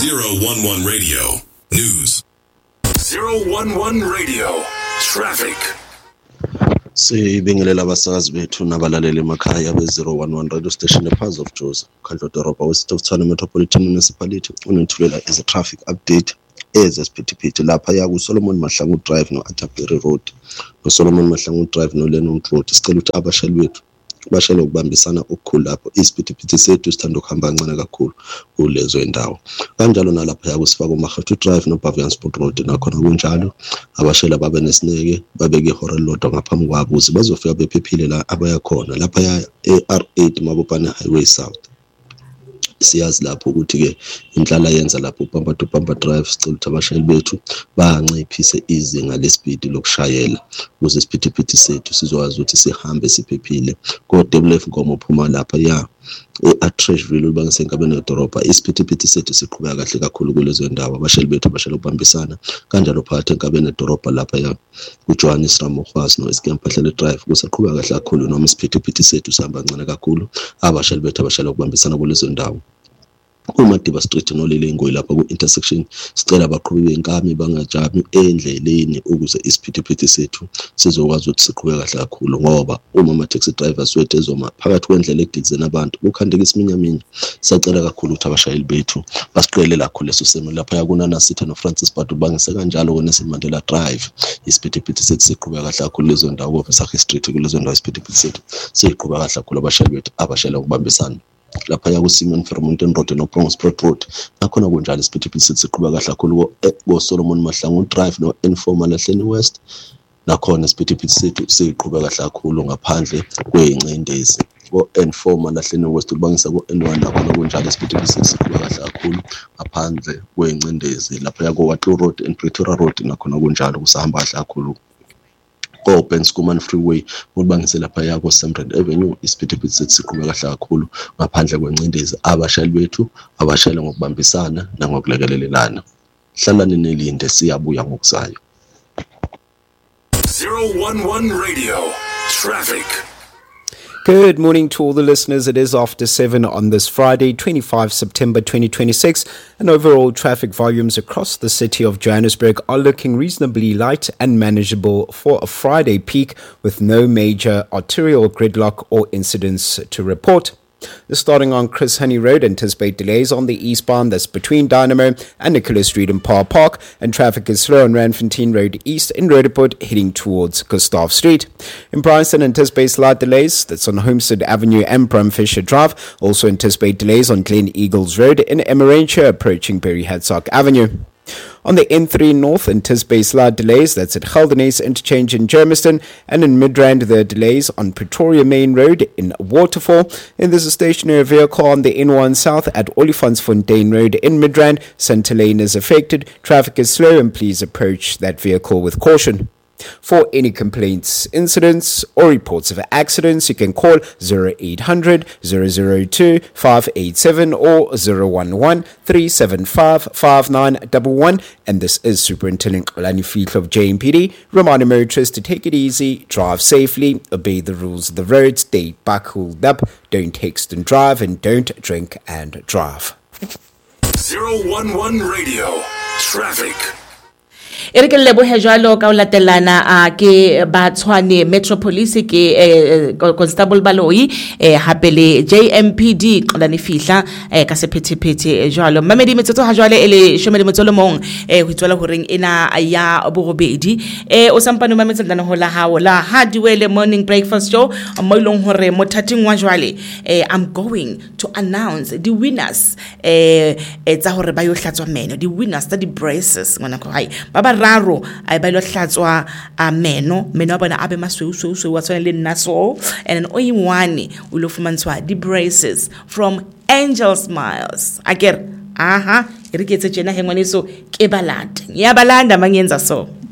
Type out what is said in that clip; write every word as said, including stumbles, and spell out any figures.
zero one one Radio News. zero one one Radio Traffic. Sibingelela abasakazi bethu nabalaleli emakhaya be zero one one radio station ePhazi of Jozi, Khandlo Doroba wesithuthana Metropolitan Municipality unethulela as a traffic update ezesiphithiphithi lapha ya ku Solomon Mahlangu Drive no Atapiri Road. No Solomon Mahlangu Drive no Lennon Road sicela ukuthi abashali bethu bashele ukubambisana okukhulu lapho isiphithiphithi sethu sithanda ukuhamba kancane kakhulu kulezo indawo. Kanjalo nalapha ya kusifaka uMagathu Drive no Bavian Sport Road nakhona kunjalo abashela babe nesineke babeke ihora lodwa ngaphambi kwabo ukuze bazofika bephephile la abaya khona lapha ya R eight Mabopane Highway South. Siyazi lapho ukuthi ke inhlala yenza lapho uPampa to Pampa Drive sicela ukuthi abashayeli bethu banciphise izinga lespeed lokushayela ukuze isiphithiphithi sethu sizokwazi ukuthi sihambe siphephile. Kodwa F ngomo phuma lapha ya eAtrashville ubangise ngabene edoroba isiphithiphithi sethu siqhubeka kahle kakhulu kulezo ndawo. Abashayeli bethu abashayela ukubambisana kanjalo phakathi ngabene edoroba lapha ya uJohannes Ramokhwas no Eskempahlele Drive kusaqhubeka kahle kakhulu noma isiphithiphithi sethu sihamba kancane kakhulu. Abashayeli bethu abashayela ukubambisana kulezo ndawo. Kumadiba Street nolele ngoyi lapha ku intersection sicela abaqhubi benkami bangajami endleleni ukuze isiphithiphithi sethu sizokwazi ukuthi siqhubeke kahle kakhulu ngoba uma ama taxi drivers wethu ezoma phakathi kwendlela ekudizena abantu ukhandeka isiminyaminya. Sicela kakhulu ukuthi abashayeli bethu basiqele lakho leso simo lapha yakunana City no Francis Badu bangise kanjalo kuNelson Mandela Drive isiphithiphithi sethu siqhubeka kahle kakhulu lezo ndawo kuVesakhe Street kulezo ndawo isiphithiphithi sethu siqhubeka kahle kakhulu abashayeli bethu abashayela ukubambisana lapha ya ku Simon Vermonten Road no Prospect Road nakhona kunjalo isiphithiphithi sethu siqhubeka kahle kakhulu go Solomon Mahlangu Drive no Informal Lahleni West nakhona isiphithiphithi sethu siqhubeka kahle kakhulu ngaphandle kweyincendezi go Informal Lahleni West ubangisa go N one nakhona kunjalo isiphithiphithi sethu siqhubeka kahle kakhulu ngaphandle kweyincendezi lapha ya go Watlo Road and Pretoria Road nakhona kunjalo kusahamba kahle kakhulu. Open Schoolman Freeway ubangise lapha ya ko Samred Avenue isiphithiphithi sethu siqhubeka kahle kakhulu ngaphandle kwencindezi. Abashayeli bethu abashayela ngokubambisana nangokulekelelelana. Hlalani nelinde siyabuya ngokuzayo. zero one one Radio Traffic. Good morning to all the listeners. It is after seven on this Friday, twenty-fifth September twenty twenty-six, and overall traffic volumes across the city of Johannesburg are looking reasonably light and manageable for a Friday peak with no major arterial gridlock or incidents to report. Starting on Chris Honey Road, anticipate delays on the eastbound that's between Dynamo and Nicholas Street in Parr Park, and traffic is slow on Randfontein Road East in Roodepoort heading towards Gustav Street. In Bryanston, anticipate slight delays that's on Homestead Avenue and Bram Fisher Drive. Also anticipate delays on Glen Eagles Road in Emmarentia approaching Berry Hadsock Avenue. On the N three North, anticipate slight delays that's at Geldenhuys Interchange in Germiston, and in Midrand there are delays on Pretoria Main Road in Waterfall. And there's a stationary vehicle on the N one South at Olifantsfontein Road in Midrand. Centre Lane is affected. Traffic is slow and please approach that vehicle with caution. For any complaints, incidents or reports of accidents, you can call zero eight hundred, zero zero two, five eight seven or zero one one, three seven five, five nine one one. And this is Superintendent Xolani Fihlo of J M P D reminding motorists to take it easy, drive safely, obey the rules of the road, stay buckled up, don't text and drive, and don't drink and drive. zero one one Radio Traffic. Ere ke lebohe jwalo ka o latelana a ke ba Tshwane Metropolis ke Constable Baloi hape le J M P D Xolani Fihla ka sephethephethe jwalo. Mamedi metsotso ha jwale ele shomele motsolo mong ho itswela ho reng ena ya borobedi o sampane mametselana ho la hawo la Hadiwele morning breakfast show mo ilong hore mothating wa jwale I'm going to announce the winners eh tsa hore ba yo hlatswa meno the winners tsa di braces ngwana ko hai baba raro ai ba lo hlatswa a meno meno a bona a be masweu sweu sweu wa tswana le nna so and o yingwane o lo fumantswa di braces from Angel Smiles akere aha ere ke tse tsena hengwane so ke balanda ya balanda mangenza so